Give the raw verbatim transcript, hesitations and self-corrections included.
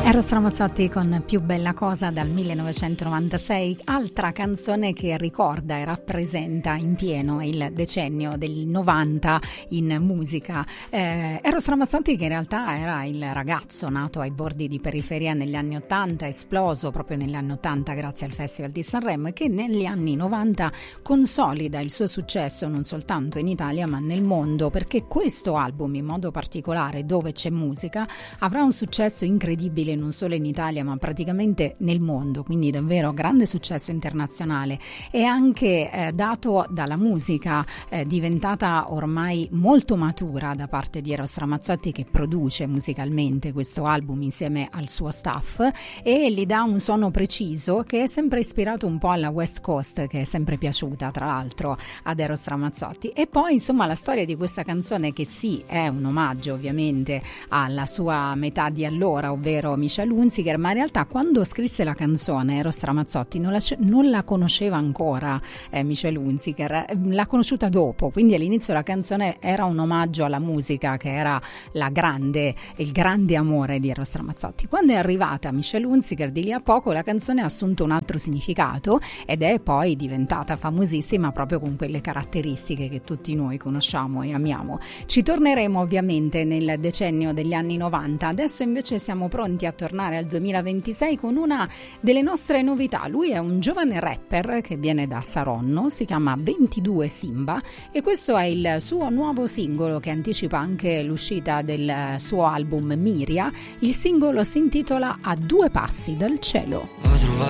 Eros Ramazzotti con Più bella cosa dal millenovecentonovantasei, altra canzone che ricorda e rappresenta in pieno il decennio del novanta in musica. Eh, Eros Ramazzotti, che in realtà era il ragazzo nato ai bordi di periferia negli anni ottanta, esploso proprio negli anni ottanta grazie al Festival di Sanremo, e che negli anni novanta consolida il suo successo non soltanto in Italia ma nel mondo, perché questo album in modo particolare, Dove c'è musica, avrà un successo incredibile non solo in Italia ma praticamente nel mondo, quindi davvero grande successo internazionale, e anche eh, dato dalla musica eh, diventata ormai molto matura da parte di Eros Ramazzotti, che produce musicalmente questo album insieme al suo staff e gli dà un suono preciso che è sempre ispirato un po' alla West Coast, che è sempre piaciuta tra l'altro ad Eros Ramazzotti. E poi insomma la storia di questa canzone, che sì è un omaggio ovviamente alla sua metà di allora, ovvero Michelle Hunziker, ma in realtà quando scrisse la canzone Eros Ramazzotti non la, non la conosceva ancora eh, Michelle Hunziker, l'ha conosciuta dopo, quindi all'inizio la canzone era un omaggio alla musica che era la grande, il grande amore di Eros Ramazzotti. Quando è arrivata Michelle Hunziker di lì a poco la canzone ha assunto un altro significato ed è poi diventata famosissima proprio con quelle caratteristiche che tutti noi conosciamo e amiamo. Ci torneremo ovviamente nel decennio degli anni novanta, adesso invece siamo pronti a tornare al duemilaventisei con una delle nostre novità. Lui è un giovane rapper che viene da Saronno, si chiama ventidue Simba e questo è il suo nuovo singolo che anticipa anche l'uscita del suo album Miria. Il singolo si intitola A due passi dal cielo.